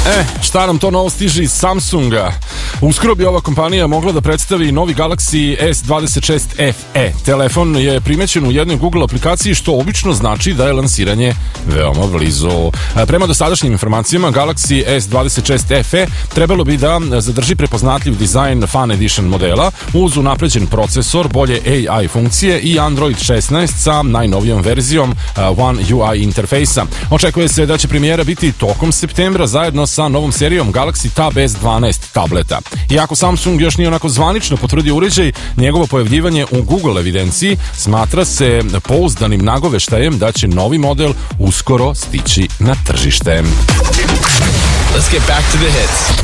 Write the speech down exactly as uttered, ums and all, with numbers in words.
E, šta nam to novo stiže iz Samsunga? Uskoro bi ova kompanija mogla da predstavi novi Galaxy S dvadeset šest F E. Telefon je primećen u jednoj Google aplikaciji, što obično znači da je lansiranje veoma blizu. Prema dosadašnjim informacijama, Galaxy S dvadeset šest F E trebalo bi da zadrži prepoznatljiv dizajn Fan Edition modela uz unapređen procesor, bolje A I funkcije i Android šesnaest sa najnovijom verzijom One U I interfejsa. Očekuje se da će premijera biti tokom septembra zajedno sa novom serijom Galaxy Tab S dvanaest tableta. Iako Samsung još nije onako zvanično potvrdio uređaj, njegovo pojavljivanje u Google evidenciji smatra se pouzdanim nagoveštajem da će novi model uskoro stići na tržište. Let's get back to the hits.